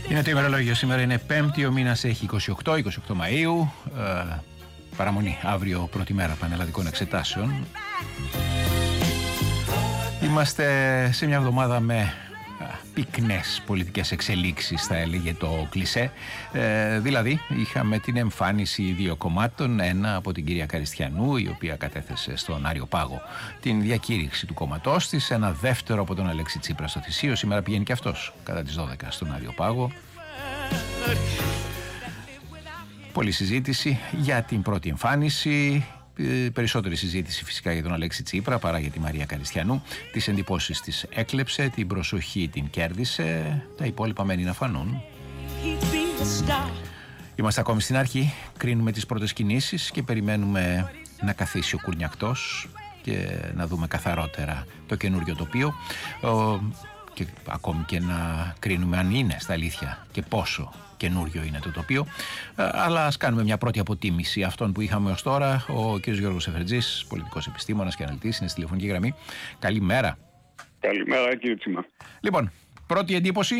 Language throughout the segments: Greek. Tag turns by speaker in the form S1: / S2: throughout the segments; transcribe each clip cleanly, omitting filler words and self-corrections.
S1: Είναι το ημερολόγιο. Σήμερα είναι Πέμπτη, ο μήνας έχει 28 Μαΐου. Παραμονή αύριο, πρώτη μέρα πανελλαδικών εξετάσεων. Είμαστε σε μια εβδομάδα με πυκνές πολιτικές εξελίξεις, θα έλεγε το κλισέ. Δηλαδή είχαμε την εμφάνιση δύο κομμάτων, ένα από την κυρία Καριστιανού, η οποία κατέθεσε στον Άριο Πάγο την διακήρυξη του κόμματός της, ένα δεύτερο από τον Αλέξη Τσίπρα στο Θησίο. Σήμερα πηγαίνει και αυτός κατά τις 12 στον Άριο Πάγο. Πολλή συζήτηση για την πρώτη εμφάνιση. Περισσότερη συζήτηση φυσικά για τον Αλέξη Τσίπρα παρά για τη Μαρία Καριστιανού. Τις εντυπώσεις της έκλεψε, την προσοχή την κέρδισε, τα υπόλοιπα μένει να φανούν. Είμαστε ακόμη στην αρχή, κρίνουμε τις πρώτες κινήσεις και περιμένουμε να καθίσει ο κουρνιακτός και να δούμε καθαρότερα το καινούριο τοπίο και ακόμη και να κρίνουμε αν είναι στα αλήθεια και πόσο καινούριο είναι το τοπίο. Αλλά ας κάνουμε μια πρώτη αποτίμηση αυτών που είχαμε ως τώρα. Ο κ. Γιώργος Εφερτζής, πολιτικός επιστήμονας και αναλυτής, είναι στη τηλεφωνική γραμμή. Καλημέρα.
S2: Καλημέρα, κύριε Τσίμα.
S1: Λοιπόν, πρώτη εντύπωση.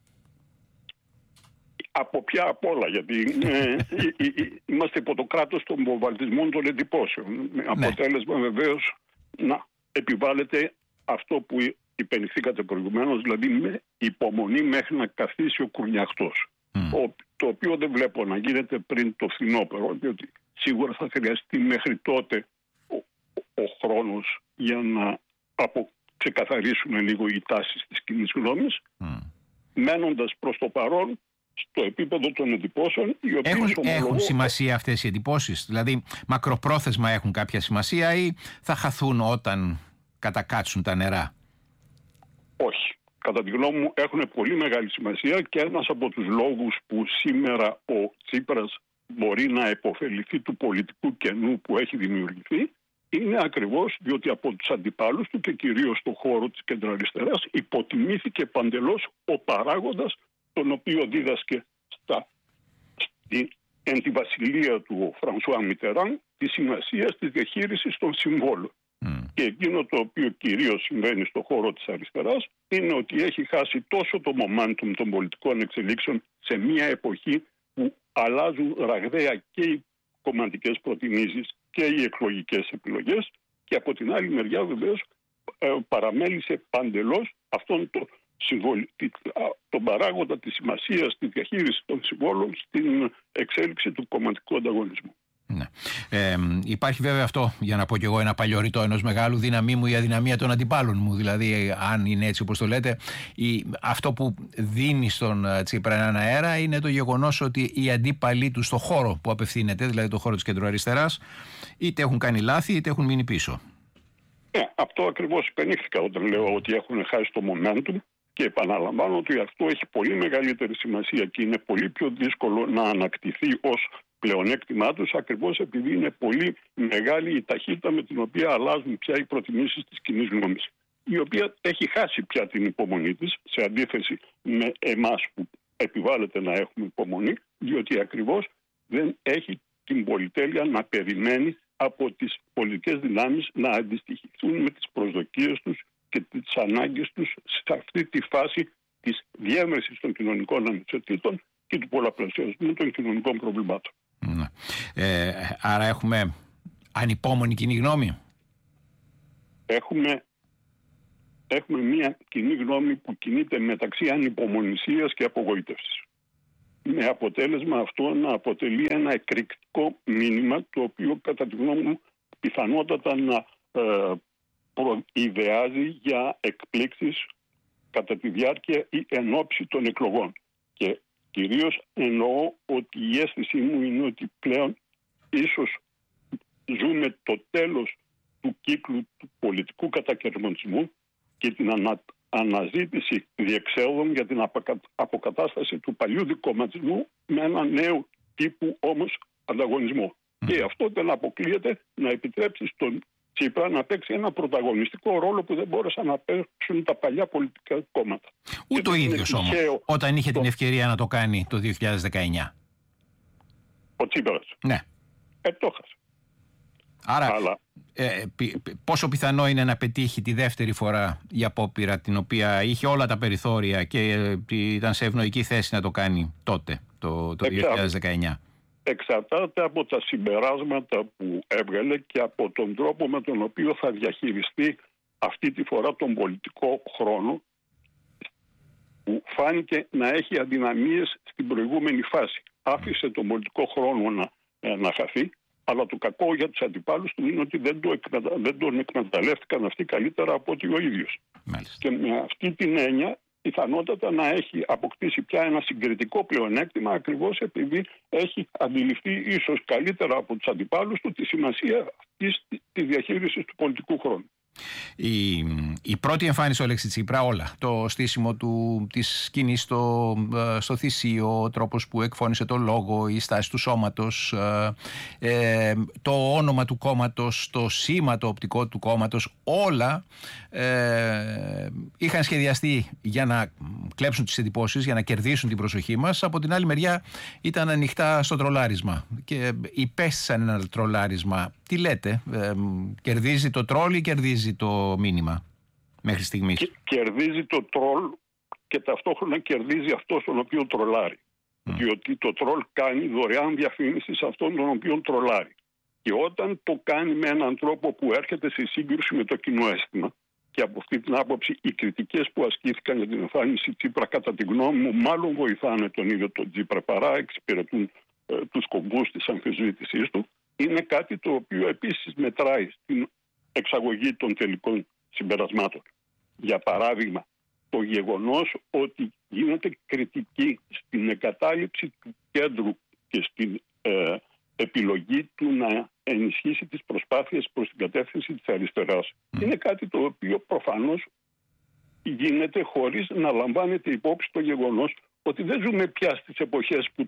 S2: Από ποια απ' όλα, γιατί είμαστε υπό το κράτος των βομβαρδισμών των εντυπώσεων. Με αποτέλεσμα βεβαίως να επιβάλλεται αυτό που υπενηχθήκατε προηγουμένως, δηλαδή με υπομονή μέχρι να καθίσει ο κουρνιακτός. Το οποίο δεν βλέπω να γίνεται πριν το φθινόπωρο, διότι σίγουρα θα χρειαστεί μέχρι τότε ο χρόνος για να ξεκαθαρίσουν λίγο οι τάσεις της κοινής γνώμης, μένοντας προς το παρόν στο επίπεδο των εντυπώσεων, οι οποίες
S1: έχουν σημασία αυτές οι εντυπώσεις, δηλαδή μακροπρόθεσμα έχουν κάποια σημασία ή θα χαθούν όταν κατακάτσουν τα νερά?
S2: Όχι. Κατά τη γνώμη μου έχουν πολύ μεγάλη σημασία και ένας από τους λόγους που σήμερα ο Τσίπρας μπορεί να επωφεληθεί του πολιτικού κενού που έχει δημιουργηθεί είναι ακριβώς διότι από τους αντιπάλους του και κυρίως στον χώρο της κεντροαριστεράς υποτιμήθηκε παντελώς ο παράγοντας τον οποίο δίδασκε εν τη βασιλεία του ο Φρανσουά Μιτεράν τη σημασία της διαχείρισης των συμβόλων. Και εκείνο το οποίο κυρίως συμβαίνει στον χώρο της αριστεράς είναι ότι έχει χάσει τόσο το momentum των πολιτικών εξελίξεων σε μια εποχή που αλλάζουν ραγδαία και οι κομματικές προτιμήσεις και οι εκλογικές επιλογές και από την άλλη μεριά βεβαίως παραμέλησε παντελώς αυτόν τον παράγοντα της σημασίας της διαχείρισης των συμβόλων στην εξέλιξη του κομματικού ανταγωνισμού.
S1: Ναι. Υπάρχει βέβαια αυτό, για να πω κι εγώ ένα παλιό ρητό ενός μεγάλου, δύναμή μου η αδυναμία των αντιπάλων μου. Δηλαδή, αν είναι έτσι όπως το λέτε, αυτό που δίνει στον Τσίπρα έναν αέρα είναι το γεγονός ότι οι αντίπαλοι του στο χώρο που απευθύνεται, δηλαδή το χώρο της κεντροαριστεράς, είτε έχουν κάνει λάθη είτε έχουν μείνει πίσω.
S2: Αυτό ακριβώς υπενήχθηκα όταν λέω ότι έχουν χάσει το momentum και επαναλαμβάνω ότι αυτό έχει πολύ μεγαλύτερη σημασία και είναι πολύ πιο δύσκολο να ανακτηθεί ως πλεονέκτημά τους, ακριβώς επειδή είναι πολύ μεγάλη η ταχύτητα με την οποία αλλάζουν πια οι προτιμήσεις της κοινής γνώμης, η οποία έχει χάσει πια την υπομονή της, σε αντίθεση με εμάς που επιβάλλεται να έχουμε υπομονή, διότι ακριβώς δεν έχει την πολυτέλεια να περιμένει από τις πολιτικές δυνάμεις να αντιστοιχηθούν με τις προσδοκίες τους και τις ανάγκες τους σε αυτή τη φάση της διεύρυνσης των κοινωνικών ανισοτήτων και του πολλαπλασιασμού των κοινωνικών προβλημάτων.
S1: Άρα έχουμε ανυπόμονη κοινή γνώμη.
S2: Έχουμε μια κοινή γνώμη που κινείται μεταξύ ανυπομονησίας και απογοήτευσης. Με αποτέλεσμα αυτό να αποτελεί ένα εκρηκτικό μήνυμα το οποίο κατά τη γνώμη μου πιθανότατα να προειδεάζει για εκπλήξεις κατά τη διάρκεια ή εν ώψη των εκλογών. Και κυρίως εννοώ ότι η αίσθησή μου είναι ότι πλέον ίσως ζούμε το τέλος του κύκλου του πολιτικού κατακαιρματισμού και την αναζήτηση διεξόδων για την αποκατάσταση του παλιού δικομματισμού με ένα νέο τύπου όμως ανταγωνισμό. Και αυτό δεν αποκλείεται να επιτρέψει στον Τσίπρα να παίξει ένα πρωταγωνιστικό ρόλο που δεν μπόρεσαν να παίξουν τα παλιά πολιτικά κόμματα.
S1: Ούτε ο ίδιος όμως, όταν είχε την ευκαιρία να το κάνει το 2019.
S2: Ο Τσίπρας.
S1: Ναι.
S2: Το έχασε.
S1: Άρα, πόσο πιθανό είναι να πετύχει τη δεύτερη φορά η απόπειρα, την οποία είχε όλα τα περιθώρια και ήταν σε ευνοϊκή θέση να το κάνει τότε, το 2019?
S2: Εξαρτάται από τα συμπεράσματα που έβγαλε και από τον τρόπο με τον οποίο θα διαχειριστεί αυτή τη φορά τον πολιτικό χρόνο, που φάνηκε να έχει αδυναμίες στην προηγούμενη φάση. Άφησε τον πολιτικό χρόνο να χαθεί, αλλά το κακό για τους αντιπάλους του είναι ότι δεν τον εκμεταλλεύτηκαν αυτοί καλύτερα από ότι ο ίδιος.
S1: Μάλιστα.
S2: Και με αυτή την έννοια πιθανότατα να έχει αποκτήσει πια ένα συγκριτικό πλεονέκτημα, ακριβώς επειδή έχει αντιληφθεί ίσως καλύτερα από τους αντιπάλους του τη σημασία αυτής της διαχείρισης του πολιτικού χρόνου.
S1: Η πρώτη εμφάνιση του Αλέξη Τσίπρα, όλα, το στήσιμο της σκηνής στο θυσίο, ο τρόπος που εκφώνησε το λόγο, η στάση του σώματος, το όνομα του κόμματος, το σήμα το οπτικό του κόμματος, όλα είχαν σχεδιαστεί για να κλέψουν τις εντυπώσεις, για να κερδίσουν την προσοχή μας. Από την άλλη μεριά ήταν ανοιχτά στο τρολάρισμα και υπέστησαν ένα τρολάρισμα. Τι λέτε, κερδίζει το τρόλ ή κερδίζει το μήνυμα μέχρι στιγμής?
S2: Κερδίζει το τρόλ και ταυτόχρονα κερδίζει αυτός τον οποίο τρολάρει. Διότι το τρόλ κάνει δωρεάν διαφήμιση σε αυτόν τον οποίο τρολάρει. Και όταν το κάνει με έναν τρόπο που έρχεται σε σύγκρουση με το κοινό αίσθημα, και από αυτή την άποψη οι κριτικές που ασκήθηκαν για την εμφάνιση Τσίπρα, κατά τη γνώμη μου, μάλλον βοηθάνε τον ίδιο τον Τσίπρα παρά εξυπηρετούν τους σκοπούς της αμφισβήτησής του, είναι κάτι το οποίο επίσης μετράει στην εξαγωγή των τελικών συμπερασμάτων. Για παράδειγμα, το γεγονός ότι γίνεται κριτική στην εγκατάλειψη του κέντρου και στην επιλογή του να ενισχύσει τις προσπάθειες προς την κατεύθυνση της αριστεράς. Είναι κάτι το οποίο προφανώς γίνεται χωρίς να λαμβάνεται υπόψη το γεγονός ότι δεν ζούμε πια στις εποχές που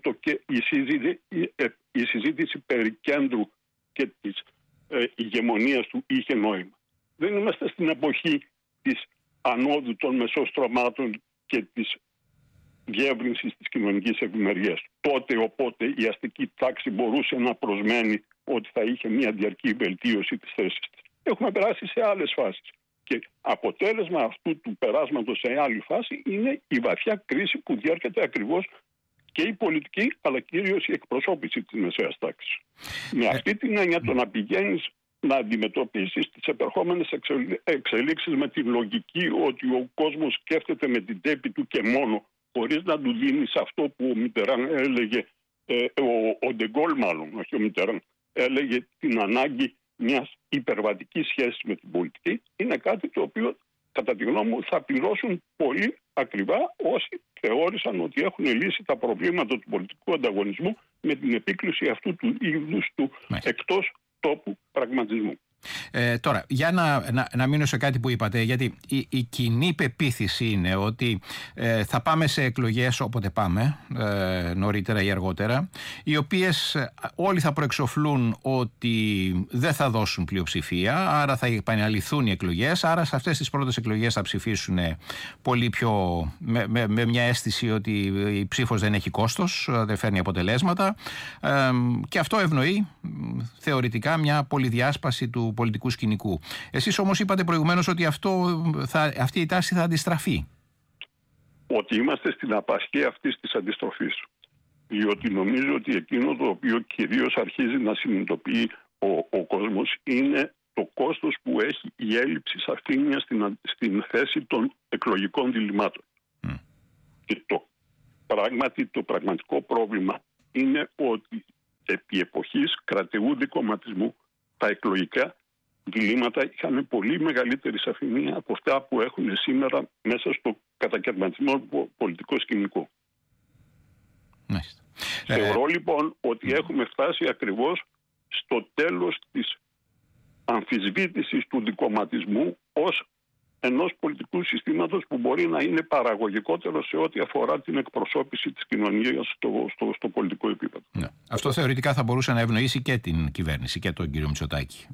S2: η συζήτηση περί κέντρου και της ηγεμονίας του είχε νόημα. Δεν είμαστε στην εποχή της ανόδου των μεσοστρωμάτων και της διεύρυνσης της κοινωνικής ευημερίας. Τότε οπότε η αστική τάξη μπορούσε να προσμένει ότι θα είχε μια διαρκή βελτίωση της θέσης της. Έχουμε περάσει σε άλλες φάσεις. Και αποτέλεσμα αυτού του περάσματος σε άλλη φάση είναι η βαθιά κρίση που διέρχεται ακριβώς και η πολιτική, αλλά κυρίως η εκπροσώπηση της μεσαίας τάξης. Με αυτή την έννοια, το να πηγαίνεις να αντιμετωπίσεις τις επερχόμενες εξελίξεις με τη λογική ότι ο κόσμος σκέφτεται με την τέπη του και μόνο, χωρίς να του δίνεις αυτό που ο Μιτεράν έλεγε, ο Ντεγκόλ μάλλον, όχι ο Μιτεράν, έλεγε την ανάγκη μιας υπερβατικής σχέσης με την πολιτική, είναι κάτι το οποίο κατά τη γνώμη μου θα πληρώσουν πολύ ακριβά όσοι θεώρησαν ότι έχουν λύσει τα προβλήματα του πολιτικού ανταγωνισμού με την επίκληση αυτού του είδους του εκτός τόπου πραγματισμού.
S1: Τώρα, για να μείνω σε κάτι που είπατε, γιατί η κοινή πεποίθηση είναι ότι θα πάμε σε εκλογές όποτε πάμε, νωρίτερα ή αργότερα, οι οποίες όλοι θα προεξοφλούν ότι δεν θα δώσουν πλειοψηφία, άρα θα επαναληφθούν οι εκλογές, άρα σε αυτές τις πρώτες εκλογές θα ψηφίσουν πολύ πιο με μια αίσθηση ότι η ψήφος δεν έχει κόστος, δεν φέρνει αποτελέσματα, και αυτό ευνοεί θεωρητικά μια πολυδιάσπαση του πολιτικού σκηνικού. Εσείς όμως είπατε προηγουμένως ότι αυτή η τάση θα αντιστραφεί.
S2: Ότι είμαστε στην απασχή αυτής της αντιστροφής. Διότι νομίζω ότι εκείνο το οποίο κυρίως αρχίζει να συνειδητοποιεί ο κόσμος είναι το κόστος που έχει η έλλειψη σαφήνειας στην θέση των εκλογικών διλημμάτων. Και το πραγματικό πρόβλημα είναι ότι επί εποχής κρατεού κομματισμού τα εκλογικά διλήμματα είχαν πολύ μεγαλύτερη σαφήνεια από αυτά που έχουν σήμερα μέσα στο κατακαιρματισμό πολιτικό σκηνικό. Θεωρώ λοιπόν ότι έχουμε φτάσει ακριβώς στο τέλος της αμφισβήτησης του δικομματισμού ως ενός πολιτικού συστήματος που μπορεί να είναι παραγωγικότερο σε ό,τι αφορά την εκπροσώπηση της κοινωνίας στο πολιτικό επίπεδο. Ναι.
S1: Αυτό θεωρητικά θα μπορούσε να ευνοήσει και την κυβέρνηση και τον κύριο Μητσοτάκη.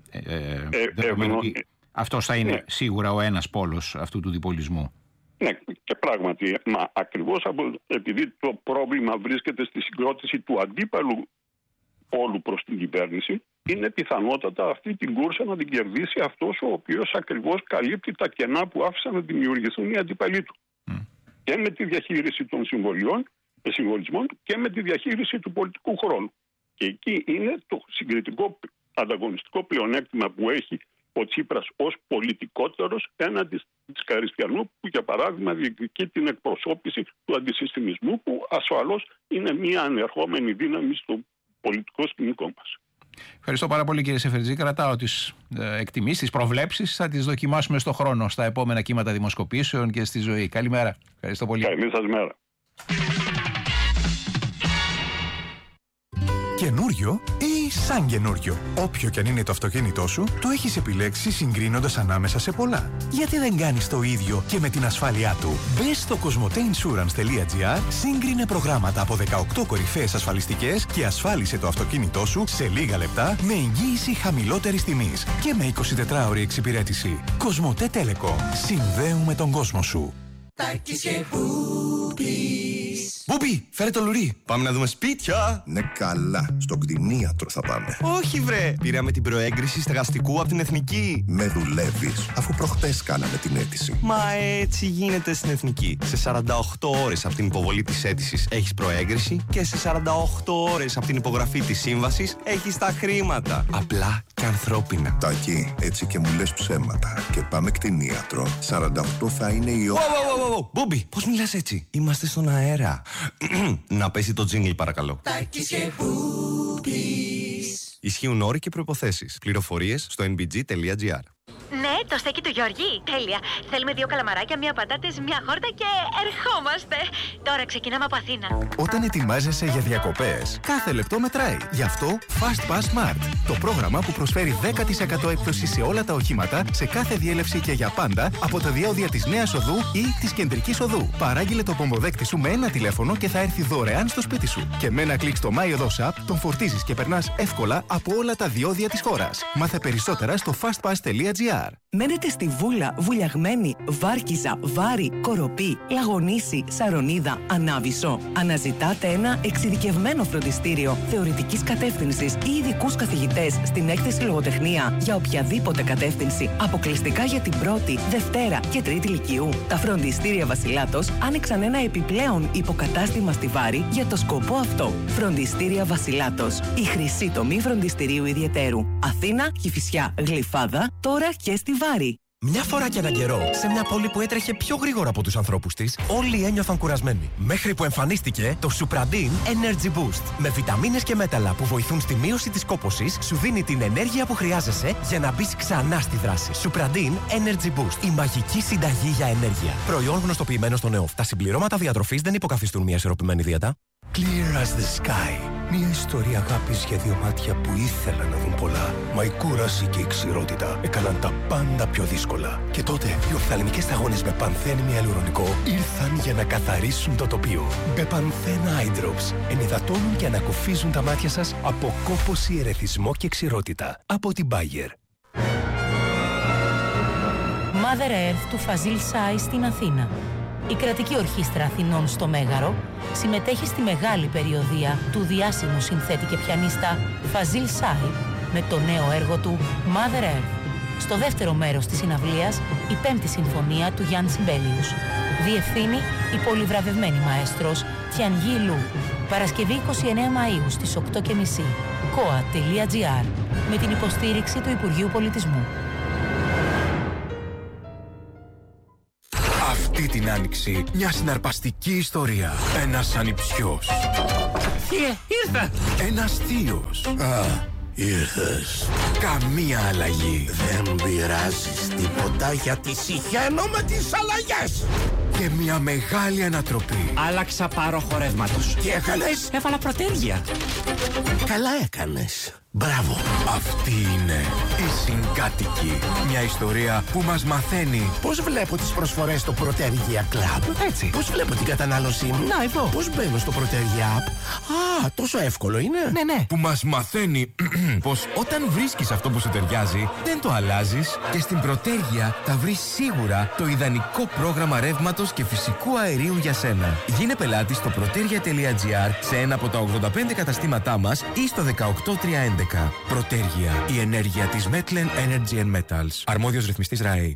S1: Αυτός θα είναι σίγουρα ο ένας πόλος αυτού του διπολισμού.
S2: Ναι, και πράγματι, ακριβώς επειδή το πρόβλημα βρίσκεται στη συγκρότηση του αντίπαλου πόλου προς την κυβέρνηση, είναι πιθανότατα αυτή την κούρσα να την κερδίσει αυτός ο οποίος ακριβώς καλύπτει τα κενά που άφησαν να δημιουργηθούν οι αντίπαλοι του. Και με τη διαχείριση των συμβολισμών και με τη διαχείριση του πολιτικού χρόνου. Και εκεί είναι το συγκριτικό ανταγωνιστικό πλεονέκτημα που έχει ο Τσίπρας ως πολιτικότερος έναντι της Καριστιανού, που για παράδειγμα διεκδικεί την εκπροσώπηση του αντισυστημισμού, που ασφαλώς είναι μια ανερχόμενη δύναμη στο πολιτικό σκηνικό μας.
S1: Ευχαριστώ πάρα πολύ, κύριε Σεφερτζή. Κρατάω τις εκτιμήσεις, τις προβλέψεις. Θα τις δοκιμάσουμε στο χρόνο, στα επόμενα κύματα δημοσκοπήσεων και στη ζωή. Καλημέρα. Ευχαριστώ πολύ.
S2: Καλή σας μέρα.
S3: Καινούριο ή σαν καινούριο. Όποιο κι αν είναι το αυτοκίνητό σου, το έχεις επιλέξει συγκρίνοντας ανάμεσα σε πολλά. Γιατί δεν κάνεις το ίδιο και με την ασφάλειά του? Μπες στο cosmoteinsurance.gr, σύγκρινε προγράμματα από 18 κορυφαίες ασφαλιστικές και ασφάλισε το αυτοκίνητό σου σε λίγα λεπτά με εγγύηση χαμηλότερης τιμής και με 24ωρη εξυπηρέτηση. Κοσμοτέ Telecom. Συνδέουμε τον κόσμο σου.
S4: Μπούπι, φέρε το λουρί. Πάμε να δούμε σπίτια.
S5: Ναι, καλά. Στο κτηνίατρο θα πάμε.
S4: Όχι, βρε. Πήραμε την προέγκριση στεγαστικού από την Εθνική.
S5: Με δουλεύεις, αφού προχτές κάναμε την αίτηση.
S4: Μα έτσι γίνεται στην Εθνική. Σε 48 ώρες από την υποβολή της αίτησης έχεις προέγκριση και σε 48 ώρες από την υπογραφή της σύμβασης έχεις τα χρήματα. Απλά και ανθρώπινα.
S5: Τάκη, έτσι και μου λες ψέματα. Και πάμε κτηνίατρο. 48 θα είναι η ώρα.
S4: Μπούπι, πώς μιλάς έτσι? Είμαστε στον αέρα. Να πέσει το τζίνγκλ, παρακαλώ. Ισχύουν όροι και προϋποθέσεις. Πληροφορίες στο nbg.gr.
S6: Ναι, το στέκι του Γιώργη. Τέλεια. Θέλουμε 2 καλαμαράκια, 1 πατάτες, 1 χόρτα και ερχόμαστε. Τώρα ξεκινάμε από Αθήνα.
S3: Όταν ετοιμάζεσαι για διακοπές, κάθε λεπτό μετράει. Γι' αυτό Fast Pass Smart. Το πρόγραμμα που προσφέρει 10% έκπτωση σε όλα τα οχήματα, σε κάθε διέλευση και για πάντα, από τα διόδια της Νέας Οδού ή της Κεντρικής Οδού. Παράγγειλε το πομποδέκτη σου με ένα τηλέφωνο και θα έρθει δωρεάν στο σπίτι σου. Και με ένα κλικ στο My Οδός App τον φορτίζεις και περνάς εύκολα από όλα τα διόδια της χώρας. Μάθε περισσότερα στο fastpass.gr.
S7: Μένετε στη Βούλα, Βουλιαγμένη, Βάρκιζα, Βάρη, Κοροπή, Λαγονίση, Σαρονίδα, Ανάβησο. Αναζητάτε ένα εξειδικευμένο φροντιστήριο θεωρητικής κατεύθυνσης ή ειδικούς καθηγητές στην έκθεση λογοτεχνία για οποιαδήποτε κατεύθυνση, αποκλειστικά για την πρώτη, Δευτέρα και Τρίτη Λυκείου. Τα φροντιστήρια Βασιλάτος άνοιξαν ένα επιπλέον υποκατάστημα στη Βάρη για το σκοπό αυτό. Φροντιστήρια Βασιλάτος. Η χρυσή τομή φροντιστηρίου ιδιαιτέρου. Αθήνα, Κηφισιά, Γλυφάδα, τώρα και στη Βάρη.
S8: Μια φορά και έναν καιρό, σε μια πόλη που έτρεχε πιο γρήγορα από τους ανθρώπους της, όλοι ένιωθαν κουρασμένοι. Μέχρι που εμφανίστηκε το Supradin Energy Boost. Με βιταμίνες και μέταλλα που βοηθούν στη μείωση της κόπωσης, σου δίνει την ενέργεια που χρειάζεσαι για να μπεις ξανά στη δράση. Supradin Energy Boost. Η μαγική συνταγή για ενέργεια. Προϊόν γνωστοποιημένο στο ΝΕΟΦ. Τα συμπληρώματα διατροφής δεν υποκαθιστούν μια ισορροπημένη δίαιτα.
S3: Clear as the sky. Μια ιστορία αγάπης για 2 μάτια που ήθελαν να δουν πολλά. Μα η κούραση και η ξηρότητα έκαναν τα πάντα πιο δύσκολα. Και τότε οι οφθαλμικές σταγόνες με πανθένη αλουρονικό ήρθαν για να καθαρίσουν το τοπίο. Μπεπανθένα Eye Drops ενυδατώνουν και ανακουφίζουν τα μάτια σας από κόπωση, ερεθισμό και ξηρότητα. Από την Bayer.
S9: Mother Earth του Φαζίλ Σάι στην Αθήνα. Η κρατική ορχήστρα Αθηνών στο Μέγαρο συμμετέχει στη μεγάλη περιοδεία του διάσημου συνθέτη και πιανίστα Φαζίλ Σάι με το νέο έργο του Mother Earth. Στο δεύτερο μέρος της συναυλίας, η 5η συμφωνία του Γιάννη Σιμπέλιους. Διευθύνει η πολυβραβευμένη μαέστρος Τιανγί Λου. Παρασκευή 29 Μαΐου στις 8:30. koa.gr με την υποστήριξη του Υπουργείου Πολιτισμού.
S3: Αυτή την άνοιξη, μια συναρπαστική ιστορία. Ένας ανιψιός.
S8: Ήρθα!
S3: Ένας θείος.
S5: Ήρθες.
S3: Καμία αλλαγή.
S5: Δεν πειράζεις τίποτα γιατί συχαίνω με τις αλλαγές.
S3: Και μια μεγάλη ανατροπή.
S8: Άλλαξα πάρο χορεύματος.
S5: Τι έκανες?
S8: Έβαλα πρωτέργεια.
S5: Καλά έκανες. Μπράβο.
S3: Αυτή είναι η Συγκάτοικοι. Μια ιστορία που μας μαθαίνει
S5: Πώς βλέπω τις προσφορές στο Πρωτέργεια Club?
S8: Έτσι.
S5: Πώς βλέπω την κατανάλωσή μου?
S8: Να, εδώ.
S5: Πώς μπαίνω στο Πρωτέργεια App? Τόσο εύκολο είναι.
S8: Ναι.
S3: που μας μαθαίνει πως όταν βρίσκεις αυτό που σου ταιριάζει, δεν το αλλάζεις και στην Πρωτέργεια θα βρεις σίγουρα το ιδανικό πρόγραμμα ρεύματος και φυσικού αερίου για σένα. Γίνε πελάτης στο protergia.gr σε ένα από τα 85 καταστήματά μας ή στο 18311.
S8: 11. Πρωτέργεια. Η ενέργεια της Metlen Energy and Metals. Αρμόδιος ρυθμιστής ΡΑΕ.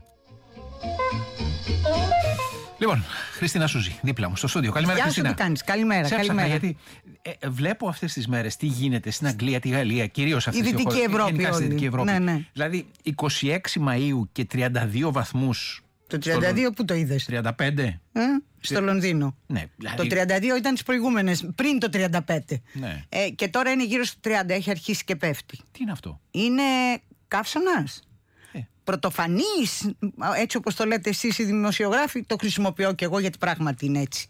S1: Λοιπόν, Χριστίνα Σούζη, δίπλα μου στο στούντιο. Καλημέρα, Χριστίνα.
S10: Γεια σου, τι κάνεις? Καλημέρα.
S1: Καλημέρα. Γιατί βλέπω αυτές τις μέρες τι γίνεται στην Αγγλία, τη Γαλλία, κυρίως αυτές
S10: τις χώρες. Η
S1: Δυτική Ευρώπη. Ναι. Δηλαδή, 26 Μαΐου και 32 βαθμούς.
S10: Το 32 πού το είδες?
S1: 35.
S10: Στο Λονδίνο.
S1: Ναι, δηλαδή...
S10: Το 32 ήταν τις προηγούμενες, πριν το 35.
S1: Ναι.
S10: Και τώρα είναι γύρω στο 30, έχει αρχίσει και πέφτει.
S1: Τι είναι αυτό?
S10: Είναι καύσωνας. Πρωτοφανής, έτσι όπως το λέτε εσείς οι δημοσιογράφοι, το χρησιμοποιώ και εγώ γιατί πράγματι είναι έτσι.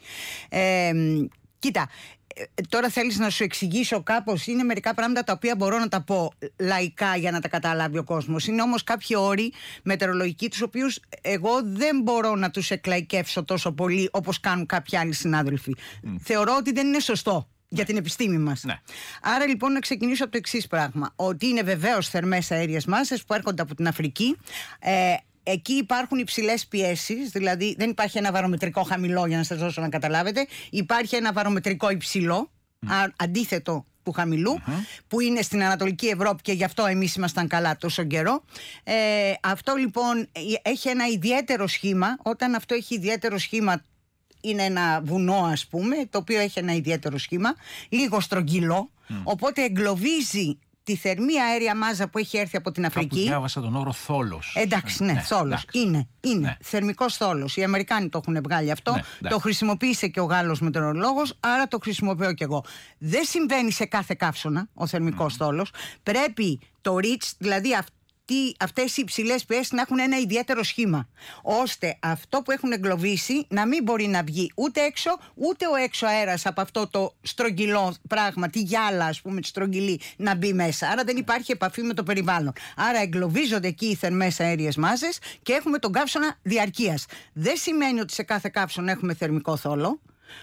S10: Κοίτα, τώρα θέλεις να σου εξηγήσω κάπως, είναι μερικά πράγματα τα οποία μπορώ να τα πω λαϊκά για να τα καταλάβει ο κόσμος. Είναι όμως κάποιοι όροι μετεωρολογικοί τους οποίους εγώ δεν μπορώ να τους εκλαϊκεύσω τόσο πολύ όπως κάνουν κάποιοι άλλοι συνάδελφοι. Θεωρώ ότι δεν είναι σωστό για την επιστήμη μας.
S1: Ναι.
S10: Άρα λοιπόν να ξεκινήσω από το εξής πράγμα. Ότι είναι βεβαίως θερμές αέριες μάσες που έρχονται από την Αφρική. Εκεί υπάρχουν υψηλές πιέσεις, δηλαδή δεν υπάρχει ένα βαρομετρικό χαμηλό για να σας δώσω να καταλάβετε. Υπάρχει ένα βαρομετρικό υψηλό, αντίθετο του χαμηλού, που είναι στην Ανατολική Ευρώπη και γι' αυτό εμείς ήμασταν καλά τόσο καιρό. Αυτό λοιπόν έχει ένα ιδιαίτερο σχήμα. Όταν αυτό έχει ιδιαίτερο σχήμα, είναι ένα βουνό ας πούμε, το οποίο έχει ένα ιδιαίτερο σχήμα, λίγο στρογγυλό, οπότε εγκλωβίζει τη θερμή αέρια μάζα που έχει έρθει από την Αφρική.
S1: Κάπου διάβασα τον όρο θόλος.
S10: Εντάξει, ναι, θόλος. Είναι. Ναι. Θερμικός θόλος. Οι Αμερικάνοι το έχουν βγάλει αυτό. Ναι, το χρησιμοποίησε και ο Γάλλος μετεωρολόγος, άρα το χρησιμοποιώ και εγώ. Δεν συμβαίνει σε κάθε καύσωνα ο θερμικός θόλος. Πρέπει το REACH, δηλαδή αυτές οι υψηλές πιέσεις να έχουν ένα ιδιαίτερο σχήμα, ώστε αυτό που έχουν εγκλωβίσει να μην μπορεί να βγει ούτε έξω, ούτε ο έξω αέρας από αυτό το στρογγυλό πράγμα, τη γυάλα ας πούμε, τη στρογγυλή, να μπει μέσα. Άρα δεν υπάρχει επαφή με το περιβάλλον. Άρα εγκλωβίζονται εκεί οι θερμές αέριες μάζες και έχουμε τον καύσωνα διαρκείας. Δεν σημαίνει ότι σε κάθε καύσωνα έχουμε θερμικό θόλο.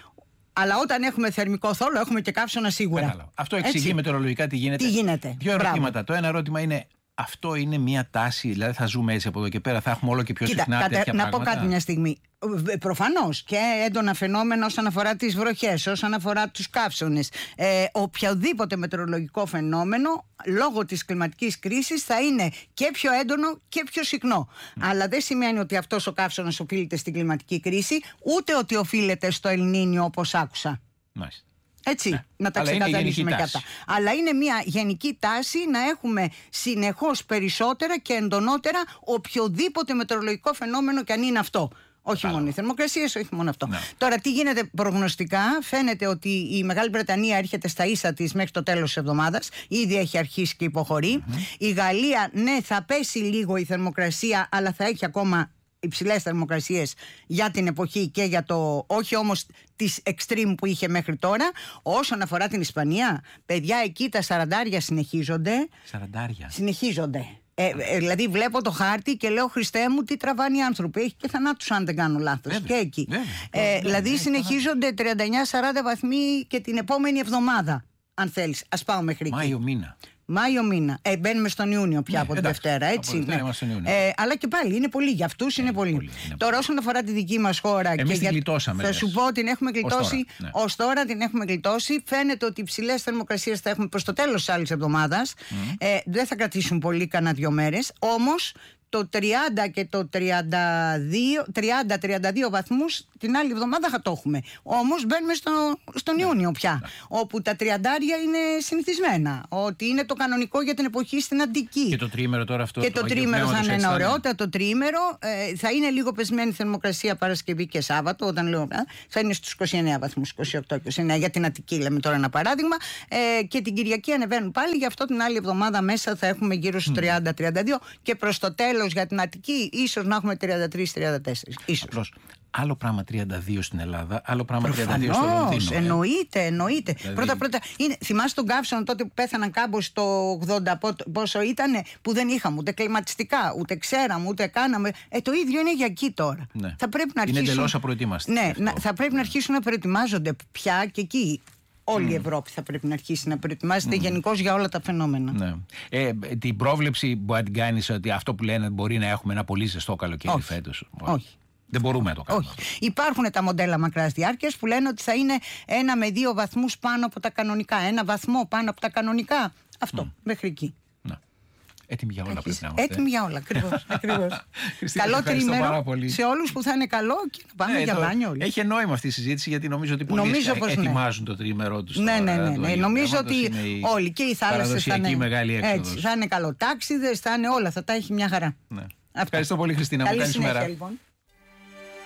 S10: Αλλά όταν έχουμε θερμικό θόλο έχουμε και καύσωνα σίγουρα.
S1: Αυτό εξηγεί μετεωρολογικά τι γίνεται. Δύο ερωτήματα. Το ένα ερώτημα είναι: αυτό είναι μια τάση, δηλαδή θα ζούμε έτσι από εδώ και πέρα, θα έχουμε όλο και πιο συχνά τέτοια πράγματα?
S10: Να πω κάτι μια στιγμή. Προφανώς και έντονα φαινόμενα όσον αφορά τις βροχές, όσον αφορά τους καύσωνες. Οποιοδήποτε μετεωρολογικό φαινόμενο λόγω της κλιματικής κρίσης θα είναι και πιο έντονο και πιο συχνό. Αλλά δεν σημαίνει ότι αυτός ο καύσωνας οφείλεται στην κλιματική κρίση, ούτε ότι οφείλεται στο Ελνίνιο όπως άκουσα.
S1: Μάλιστα.
S10: Έτσι,
S1: ναι.
S10: Να τα ξεκαθαρίσουμε και αυτά. Αλλά είναι μια γενική τάση να έχουμε συνεχώς περισσότερα και εντονότερα οποιοδήποτε μετεωρολογικό φαινόμενο και αν είναι αυτό. Όχι μόνο οι θερμοκρασίες, όχι μόνο αυτό. Ναι. Τώρα, τι γίνεται προγνωστικά? Φαίνεται ότι η Μεγάλη Βρετανία έρχεται στα ίσα της μέχρι το τέλος της εβδομάδας. Ήδη έχει αρχίσει και υποχωρεί. Η Γαλλία, ναι, θα πέσει λίγο η θερμοκρασία, αλλά θα έχει ακόμα υψηλές θερμοκρασίες για την εποχή και για το, όχι όμως τις extreme που είχε μέχρι τώρα. Όσον αφορά την Ισπανία, παιδιά, εκεί τα 40 συνεχίζονται.
S1: 40.
S10: Συνεχίζονται. Δηλαδή βλέπω το χάρτη και λέω, Χριστέ μου, τι τραβάνε οι άνθρωποι. Έχει και θανάτους αν δεν κάνω λάθος. Και εκεί. Δηλαδή συνεχίζονται 39-40 βαθμοί και την επόμενη εβδομάδα, αν θέλεις. Ας πάω μέχρι εκεί. Μάιο μήνα. Μπαίνουμε στον Ιούνιο πια από τη Δευτέρα, έτσι. Αλλά και πάλι είναι πολύ. Για αυτούς είναι πολύ. Τώρα, όσον αφορά τη δική μας χώρα.
S1: Εμείς την γλιτώσαμε.
S10: Θα σου πω ότι την έχουμε γλιτώσει. Ως τώρα την έχουμε γλιτώσει. Φαίνεται ότι οι υψηλές θερμοκρασίες θα έχουμε προς το τέλος της άλλης εβδομάδας. Δεν θα κρατήσουν πολύ, κανένα 2 μέρες. Όμως το 30 και το 30-32 βαθμούς την άλλη εβδομάδα θα το έχουμε. Όμως μπαίνουμε στον Ιούνιο πια, όπου τα 30 είναι συνηθισμένα, ότι είναι το κανονικό για την εποχή στην Αττική.
S1: Και το τριήμερο τώρα αυτό?
S10: Και το τριήμερο θα είναι ένα ωραιότατο τριήμερο. Θα είναι λίγο πεσμένη θερμοκρασία Παρασκευή και Σάββατο, όταν λέω θα είναι στους 29 βαθμούς, 28-29 για την Αττική, λέμε τώρα ένα παράδειγμα. Και την Κυριακή ανεβαίνουν πάλι, γι' αυτό την άλλη εβδομάδα μέσα θα έχουμε γύρω στους 30-32 και προς το τέλος για την Αττική ίσως να έχουμε 33-34. Ίσως.
S1: Άλλο πράγμα 32 στην Ελλάδα, άλλο πράγμα 32 στο Λονδίνο.
S10: Εννοείται. Δηλαδή... Πρώτα. Θυμάσαι τον καύσωνα τότε που πέθαναν κάμπος το 80, πόσο ήτανε, που δεν είχαμε ούτε κλιματιστικά, ούτε ξέραμε, ούτε κάναμε. Το ίδιο είναι για εκεί τώρα.
S1: Ναι.
S10: Θα πρέπει να αρχίσουν.
S1: Είναι εντελώς απροετοίμαστοι.
S10: Ναι, θα πρέπει να αρχίσουν να προετοιμάζονται πια και εκεί. Όλη η Ευρώπη θα πρέπει να αρχίσει να προετοιμάζεται γενικώς για όλα τα φαινόμενα.
S1: Ναι. Την πρόβλεψη μπορεί να την κάνεις ότι αυτό που λένε μπορεί να έχουμε ένα πολύ ζεστό καλοκαίρι φέτος?
S10: Όχι.
S1: Δεν μπορούμε να το κάνουμε.
S10: Όχι. Υπάρχουν τα μοντέλα μακράς διάρκειας που λένε ότι θα είναι 1 με 2 βαθμούς πάνω από τα κανονικά. 1 βαθμό πάνω από τα κανονικά. Αυτό, μέχρι εκεί.
S1: Έτοιμοι για όλα πρέπει να είμαστε.
S10: Έτοιμοι για όλα, ακριβώς. Καλό τρίμερο σε όλους που θα είναι καλό και να πάμε για μπάνιο όλοι.
S1: Έχει νόημα αυτή η συζήτηση, γιατί νομίζω ότι πολλοί ετοιμάζουν το τρίμερό τους.
S10: Ναι. Νομίζω ότι όλοι και οι θάλασσες θα είναι καλοτάξιδες, θα είναι όλα, θα τα έχει μια χαρά.
S1: Ευχαριστώ πολύ, Χριστίνα. Καλή συνέχεια, λοιπόν.